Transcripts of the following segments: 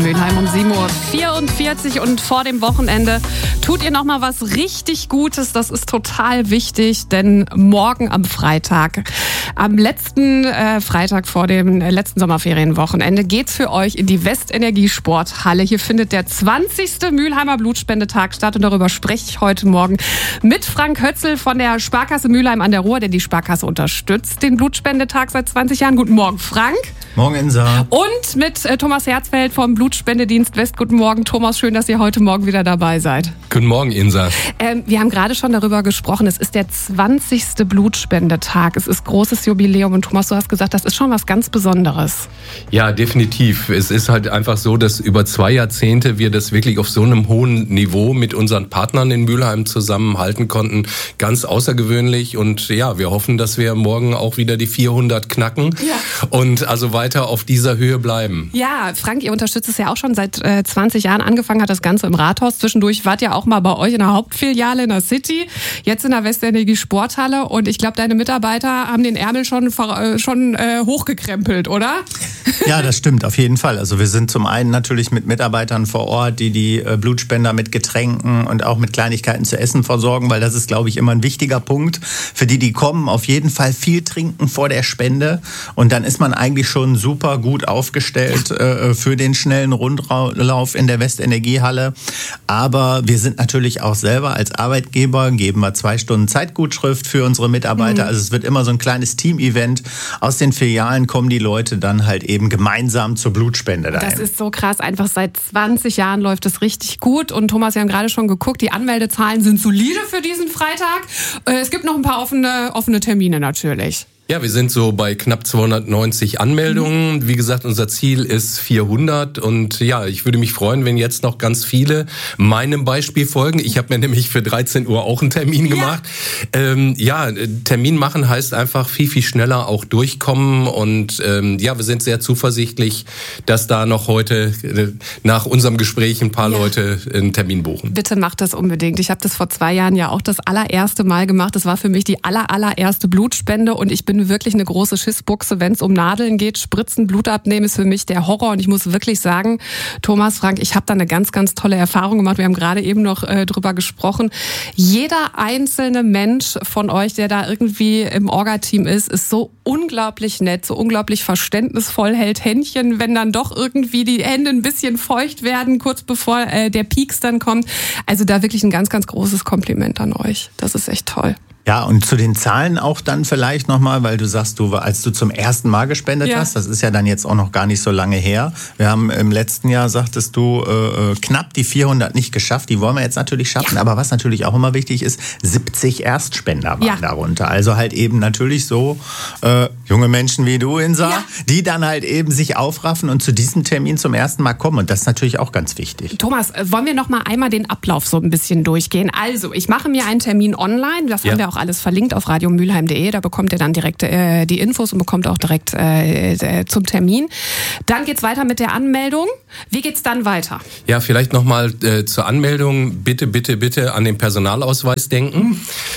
Mülheim um 7:44 Uhr und vor dem Wochenende tut ihr noch mal was richtig Gutes. Das ist total wichtig, denn morgen am Freitag, am letzten Freitag vor dem letzten Sommerferienwochenende, geht's für euch in die Westenergie-Sporthalle. Hier findet der 20. Mülheimer Blutspendetag statt und darüber spreche ich heute Morgen mit Frank Hötzl von der Sparkasse Mülheim an der Ruhr, denn die Sparkasse unterstützt den Blutspendetag seit 20 Jahren. Guten Morgen, Frank. Morgen, Insa. Und mit Thomas Herzfeld vom Blutspendedienst West. Guten Morgen, Thomas. Schön, dass ihr heute Morgen wieder dabei seid. Guten Morgen, Insa. Wir haben gerade schon darüber gesprochen. Es ist der 20. Blutspendetag. Es ist großes Jubiläum. Und Thomas, du hast gesagt, das ist schon was ganz Besonderes. Ja, definitiv. Es ist halt einfach so, dass über 2 Jahrzehnte wir das wirklich auf so einem hohen Niveau mit unseren Partnern in Mülheim zusammenhalten konnten. Ganz außergewöhnlich. Und ja, wir hoffen, dass wir morgen auch wieder die 400 knacken. Ja. Und also weiter auf dieser Höhe bleiben. Ja, Frank, ihr unterstützt es ja auch schon seit 20 Jahren. Angefangen hat das Ganze im Rathaus. Zwischendurch wart ihr auch mal bei euch in der Hauptfiliale in der City. Jetzt in der Westenergie Sporthalle. Und ich glaube, deine Mitarbeiter haben den Ärmel schon hochgekrempelt, oder? Ja, das stimmt, auf jeden Fall. Also wir sind zum einen natürlich mit Mitarbeitern vor Ort, die Blutspender mit Getränken und auch mit Kleinigkeiten zu essen versorgen, weil das ist, glaube ich, immer ein wichtiger Punkt. Für die kommen, auf jeden Fall viel trinken vor der Spende. Und dann ist man eigentlich schon super gut aufgestellt für den schnellen Rundlauf in der Westenergiehalle. Aber wir sind natürlich auch selber als Arbeitgeber, geben wir 2 Stunden Zeitgutschrift für unsere Mitarbeiter. Also es wird immer so ein kleines Team-Event. Aus den Filialen kommen die Leute dann halt eben gemeinsam zur Blutspende dahin. Das ist so krass. Einfach seit 20 Jahren läuft es richtig gut. Und Thomas, wir haben gerade schon geguckt, die Anmeldezahlen sind solide für diesen Freitag. Es gibt noch ein paar offene Termine natürlich. Ja, wir sind so bei knapp 290 Anmeldungen. Wie gesagt, unser Ziel ist 400. Und ja, ich würde mich freuen, wenn jetzt noch ganz viele meinem Beispiel folgen. Ich habe mir nämlich für 13 Uhr auch einen Termin gemacht. Termin machen heißt einfach viel, viel schneller auch durchkommen. Und wir sind sehr zuversichtlich, dass da noch heute nach unserem Gespräch ein paar Leute einen Termin buchen. Bitte macht das unbedingt. Ich habe das vor 2 Jahren ja auch das allererste Mal gemacht. Das war für mich die allererste Blutspende und ich bin wirklich eine große Schissbuchse, wenn es um Nadeln geht. Spritzen, Blut abnehmen ist für mich der Horror. Und ich muss wirklich sagen, Thomas, Frank, ich habe da eine ganz, ganz tolle Erfahrung gemacht. Wir haben gerade eben noch drüber gesprochen. Jeder einzelne Mensch von euch, der da irgendwie im Orga-Team ist so unglaublich nett, so unglaublich verständnisvoll, hält Händchen, wenn dann doch irgendwie die Hände ein bisschen feucht werden, kurz bevor der Pieks dann kommt. Also da wirklich ein ganz, ganz großes Kompliment an euch. Das ist echt toll. Ja, und zu den Zahlen auch dann vielleicht nochmal, weil du sagst, als du zum ersten Mal gespendet hast, das ist ja dann jetzt auch noch gar nicht so lange her. Wir haben im letzten Jahr, sagtest du, knapp die 400 nicht geschafft. Die wollen wir jetzt natürlich schaffen. Ja. Aber was natürlich auch immer wichtig ist, 70 Erstspender waren darunter. Also halt eben natürlich so junge Menschen wie du, Insa, die dann halt eben sich aufraffen und zu diesem Termin zum ersten Mal kommen. Und das ist natürlich auch ganz wichtig. Thomas, wollen wir noch mal einmal den Ablauf so ein bisschen durchgehen? Also, ich mache mir einen Termin online. Das haben wir auch alles verlinkt auf radiomülheim.de. Da bekommt ihr dann direkt die Infos und bekommt auch direkt zum Termin. Dann geht's weiter mit der Anmeldung. Wie geht's dann weiter? Ja, vielleicht nochmal zur Anmeldung. Bitte an den Personalausweis denken.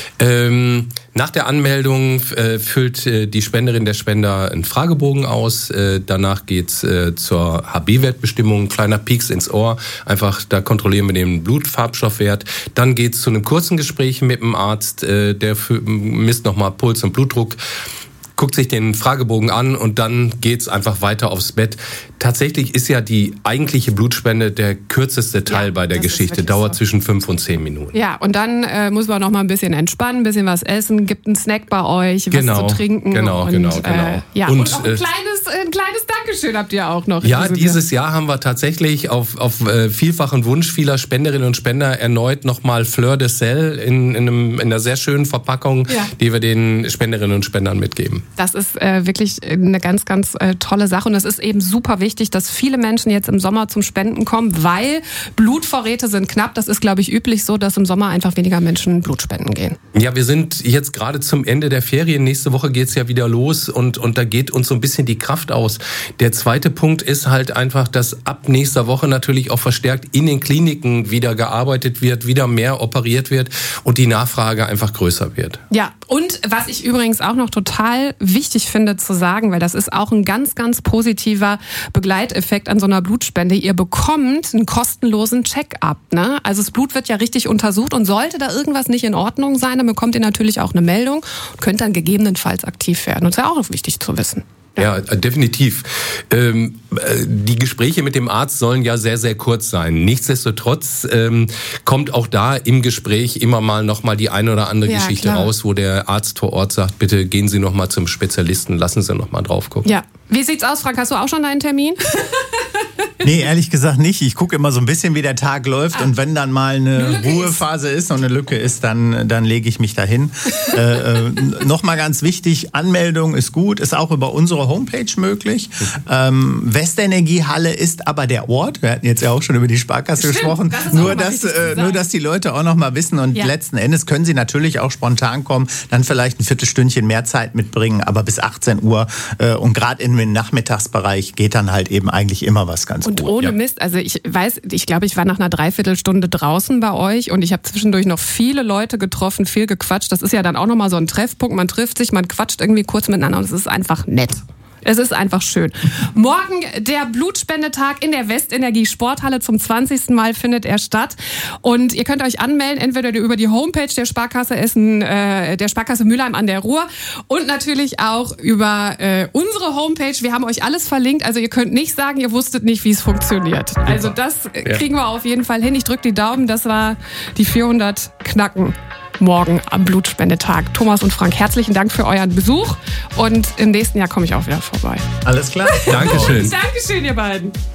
Nach der Anmeldung füllt die Spenderin, der Spender einen Fragebogen aus. Danach geht's zur HB-Wertbestimmung, kleiner Pieks ins Ohr. Einfach, da kontrollieren wir den Blutfarbstoffwert. Dann geht's zu einem kurzen Gespräch mit dem Arzt. Der misst nochmal Puls und Blutdruck. Guckt sich den Fragebogen an und dann geht's einfach weiter aufs Bett. Tatsächlich ist ja die eigentliche Blutspende der kürzeste Teil bei der Geschichte. Dauert zwischen 5 und 10 Minuten. Ja, und dann muss man noch mal ein bisschen entspannen, ein bisschen was essen, gibt einen Snack bei euch, was zu trinken. Genau. Und noch ein kleines Dankeschön habt ihr auch noch. Ja, dieses Jahr haben wir tatsächlich auf vielfachen Wunsch vieler Spenderinnen und Spender erneut nochmal Fleur de Sel in einer sehr schönen Verpackung, die wir den Spenderinnen und Spendern mitgeben. Das ist wirklich eine ganz, ganz tolle Sache. Und es ist eben super wichtig, dass viele Menschen jetzt im Sommer zum Spenden kommen, weil Blutvorräte sind knapp. Das ist, glaube ich, üblich so, dass im Sommer einfach weniger Menschen Blut spenden gehen. Ja, wir sind jetzt gerade zum Ende der Ferien. Nächste Woche geht's ja wieder los und da geht uns so ein bisschen die Kraft Kraft aus. Der zweite Punkt ist halt einfach, dass ab nächster Woche natürlich auch verstärkt in den Kliniken wieder gearbeitet wird, wieder mehr operiert wird und die Nachfrage einfach größer wird. Ja, und was ich übrigens auch noch total wichtig finde zu sagen, weil das ist auch ein ganz, ganz positiver Begleiteffekt an so einer Blutspende. Ihr bekommt einen kostenlosen Check-up, ne? Also das Blut wird ja richtig untersucht und sollte da irgendwas nicht in Ordnung sein, dann bekommt ihr natürlich auch eine Meldung und könnt dann gegebenenfalls aktiv werden. Und das ist ja auch wichtig zu wissen. Ja, definitiv. Die Gespräche mit dem Arzt sollen ja sehr, sehr kurz sein. Nichtsdestotrotz kommt auch da im Gespräch immer mal nochmal die eine oder andere Geschichte raus, wo der Arzt vor Ort sagt, bitte gehen Sie nochmal zum Spezialisten, lassen Sie nochmal drauf gucken. Ja. Wie sieht's aus, Frank? Hast du auch schon deinen Termin? Nee, ehrlich gesagt nicht. Ich gucke immer so ein bisschen, wie der Tag läuft. Und wenn dann mal eine Ruhephase ist und eine Lücke ist, dann lege ich mich dahin. Nochmal ganz wichtig, Anmeldung ist gut, ist auch über unsere Homepage möglich. Westenergiehalle ist aber der Ort. Wir hatten jetzt ja auch schon über die Sparkasse gesprochen. Nur dass die Leute auch noch mal wissen. Und letzten Endes können sie natürlich auch spontan kommen, dann vielleicht ein Viertelstündchen mehr Zeit mitbringen. Aber bis 18 Uhr und gerade im Nachmittagsbereich geht dann halt eben eigentlich immer was ganz gut. Und ohne Mist, also ich glaube, ich war nach einer Dreiviertelstunde draußen bei euch und ich habe zwischendurch noch viele Leute getroffen, viel gequatscht. Das ist ja dann auch nochmal so ein Treffpunkt. Man trifft sich, man quatscht irgendwie kurz miteinander und es ist einfach nett. Es ist einfach schön. Morgen der Blutspendetag in der Westenergie Sporthalle. Zum 20. Mal findet er statt. Und ihr könnt euch anmelden, entweder über die Homepage der Sparkasse Essen, der Sparkasse Mülheim an der Ruhr und natürlich auch über unsere Homepage. Wir haben euch alles verlinkt. Also ihr könnt nicht sagen, ihr wusstet nicht, wie es funktioniert. Also das kriegen wir auf jeden Fall hin. Ich drücke die Daumen. Das war die 400 Knacken. Morgen am Blutspendetag. Thomas und Frank, herzlichen Dank für euren Besuch und im nächsten Jahr komme ich auch wieder vorbei. Alles klar. Dankeschön. Dankeschön, ihr beiden.